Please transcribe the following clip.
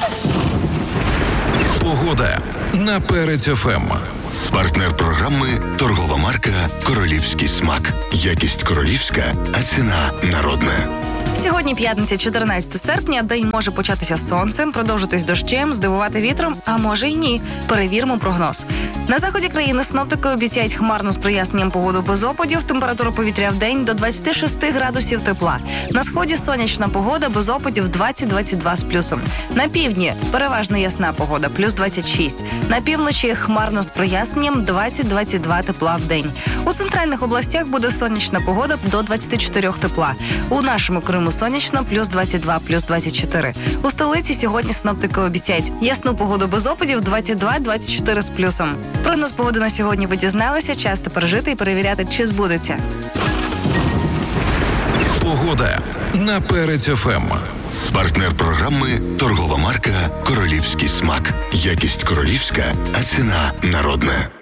Погода на Перець ФМ. Партнер програми – торгова марка «Королівський смак». Якість королівська, а ціна народна. Сьогодні п'ятниця, 14 серпня. День може початися з сонцем, продовжитись дощем, здивувати вітром, а може й ні. Перевіримо прогноз. На заході країни синоптики обіцяють хмарно з проясненням погоду без опадів. Температура повітря в день до 26 градусів тепла. На сході сонячна погода без опадів 20-22 з плюсом. На півдні переважно ясна погода, плюс 26. На півночі хмарно з проясненням 20-22 тепла в день. У центральних областях буде сонячна погода до 24 тепла. У нашому Криму сонячно, плюс 22, плюс 24. У столиці сьогодні синоптики обіцяють ясну погоду без опадів 22-24 з плюсом. Прогноз погоди на сьогодні ви дізналися. Час тепер жити і перевіряти, чи збудеться. Погода на Перець ФМ. Партнер програми – торгова марка «Королівський смак». Якість королівська, а ціна народна.